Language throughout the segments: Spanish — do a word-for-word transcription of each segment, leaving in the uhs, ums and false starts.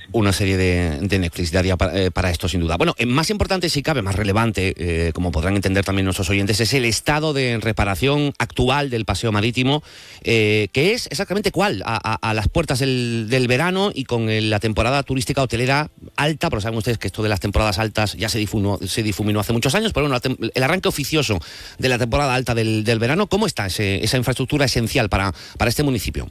una serie de, de Netflix daría para, eh, para esto, sin duda. Bueno, eh, más importante, si cabe, más relevante, eh, como podrán entender también nuestros oyentes, es el estado de reparación actual del paseo marítimo, eh, que es exactamente cuál, a, a, a las puertas del, del verano y con el, la temporada turística hotelera alta, pero saben ustedes que esto de las temporadas altas ya se difuminó, se difuminó hace muchos años, pero bueno, la, el arranque oficioso de la temporada alta del, del verano, ¿cómo está ese, esa infraestructura esencial para, para este municipio?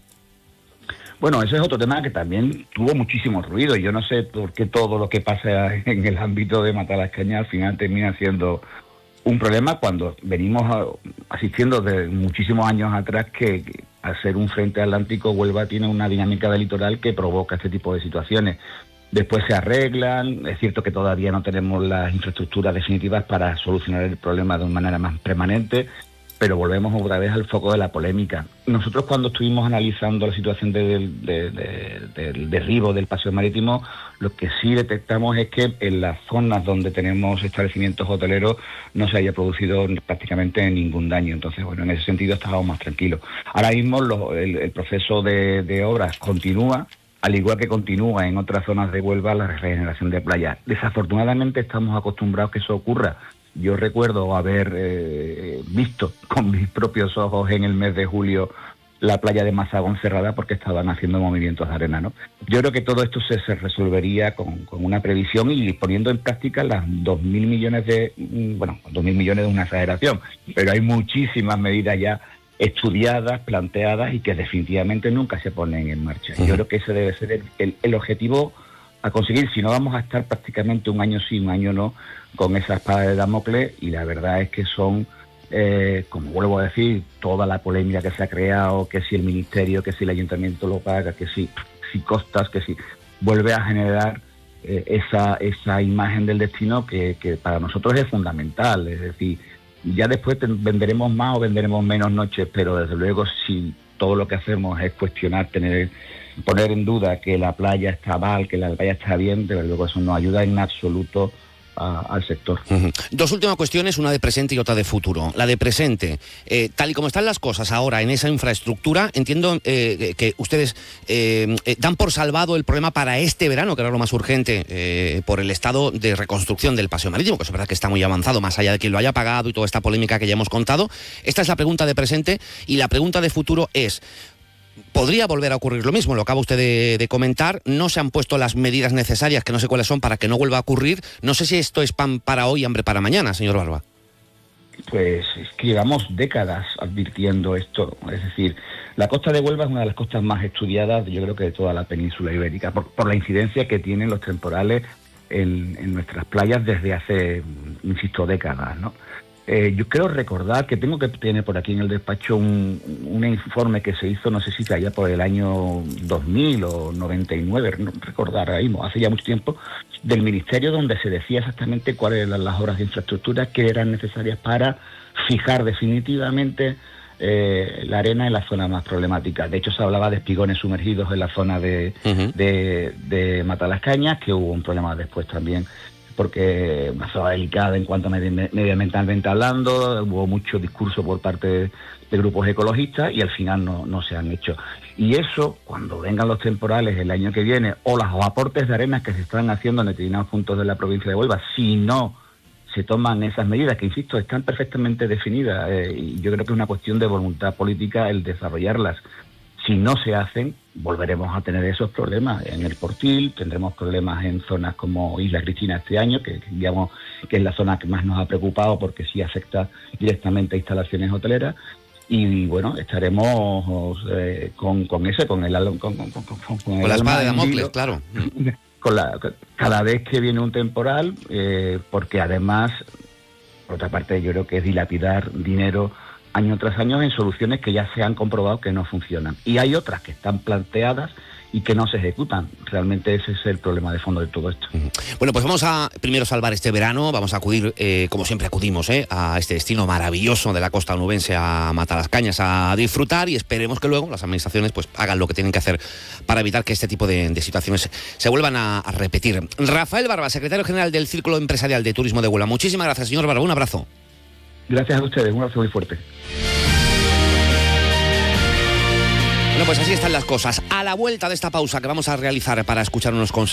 Bueno, ese es otro tema que también tuvo muchísimo ruido. Yo no sé por qué todo lo que pasa en el ámbito de Matalascañas al final termina siendo un problema cuando venimos a, asistiendo de muchísimos años atrás que, que al ser un frente atlántico Huelva tiene una dinámica de litoral que provoca este tipo de situaciones. Después se arreglan, es cierto que todavía no tenemos las infraestructuras definitivas para solucionar el problema de una manera más permanente, pero volvemos otra vez al foco de la polémica. Nosotros cuando estuvimos analizando la situación del de, de, de, de derribo del paseo marítimo, lo que sí detectamos es que en las zonas donde tenemos establecimientos hoteleros no se haya producido prácticamente ningún daño. Entonces, bueno, en ese sentido estábamos más tranquilos. Ahora mismo lo, el, el proceso de, de obras continúa, al igual que continúa en otras zonas de Huelva la regeneración de playas. Desafortunadamente estamos acostumbrados a que eso ocurra. Yo recuerdo haber eh, visto con mis propios ojos en el mes de julio la playa de Mazagón cerrada porque estaban haciendo movimientos de arena, ¿no? Yo creo que todo esto se, se resolvería con, con una previsión y poniendo en práctica las dos mil millones de... Bueno, dos mil millones es una exageración, pero hay muchísimas medidas ya estudiadas, planteadas y que definitivamente nunca se ponen en marcha. Uh-huh. Yo creo que ese debe ser el, el, el objetivo a conseguir, si no vamos a estar prácticamente un año sí, un año no, con esa espada de Damocles, y la verdad es que son, eh, como vuelvo a decir, toda la polémica que se ha creado, que si el Ministerio, que si el Ayuntamiento lo paga, que si, si costas, que si vuelve a generar eh, esa, esa imagen del destino que, que para nosotros es fundamental, es decir, ya después venderemos más o venderemos menos noches, pero desde luego si todo lo que hacemos es cuestionar, tener poner en duda que la playa está mal, que la playa está bien, desde luego eso no ayuda en absoluto a, al sector. Uh-huh. Dos últimas cuestiones, una de presente y otra de futuro. La de presente, eh, tal y como están las cosas ahora en esa infraestructura, entiendo eh, que ustedes eh, dan por salvado el problema para este verano, que era lo más urgente, eh, por el estado de reconstrucción del paseo marítimo, que es verdad que está muy avanzado, más allá de quien lo haya pagado y toda esta polémica que ya hemos contado. Esta es la pregunta de presente, y la pregunta de futuro es: ¿podría volver a ocurrir lo mismo? Lo acaba usted de, de comentar. No se han puesto las medidas necesarias, que no sé cuáles son, para que no vuelva a ocurrir. No sé si esto es pan para hoy, hambre para mañana, señor Barba. Pues es que llevamos décadas advirtiendo esto. Es decir, la costa de Huelva es una de las costas más estudiadas, yo creo que de toda la península ibérica, por, por la incidencia que tienen los temporales en, en nuestras playas desde hace, insisto, décadas, ¿no? Eh, yo creo recordar que tengo que tener por aquí en el despacho un, un informe que se hizo, no sé si allá por el año dos mil o noventa y nueve, no recordar ahí, hace ya mucho tiempo, del Ministerio, donde se decía exactamente cuáles eran las obras de infraestructura que eran necesarias para fijar definitivamente eh, la arena en la zona más problemática. De hecho, se hablaba de espigones sumergidos en la zona de, uh-huh. de, de Matalascañas, que hubo un problema después también, porque una zona delicada en cuanto a medioambientalmente hablando, hubo mucho discurso por parte de, de grupos ecologistas y al final no, no se han hecho. Y eso, cuando vengan los temporales el año que viene, o los aportes de arenas que se están haciendo en determinados puntos de la provincia de Huelva, si no se toman esas medidas, que insisto, están perfectamente definidas, eh, y yo creo que es una cuestión de voluntad política el desarrollarlas. Si no se hacen, volveremos a tener esos problemas en el Portil, tendremos problemas en zonas como Isla Cristina este año, que, digamos que es la zona que más nos ha preocupado porque sí afecta directamente a instalaciones hoteleras, y bueno, estaremos eh, con, con eso, con el con, con, con, con, con la espada de Damocles, claro. Con la, cada vez que viene un temporal, eh, porque además, por otra parte, yo creo que es dilapidar dinero año tras año en soluciones que ya se han comprobado que no funcionan. Y hay otras que están planteadas y que no se ejecutan. Realmente ese es el problema de fondo de todo esto. Bueno, pues vamos a primero salvar este verano, vamos a acudir, eh, como siempre acudimos, eh, a este destino maravilloso de la costa onubense, a Matalascañas, a disfrutar, y esperemos que luego las administraciones pues hagan lo que tienen que hacer para evitar que este tipo de, de situaciones se vuelvan a, a repetir. Rafael Barba, secretario general del Círculo Empresarial de Turismo de Huelva. Muchísimas gracias, señor Barba. Un abrazo. Gracias a ustedes, un abrazo muy fuerte. Bueno, pues así están las cosas. A la vuelta de esta pausa que vamos a realizar para escuchar unos consejos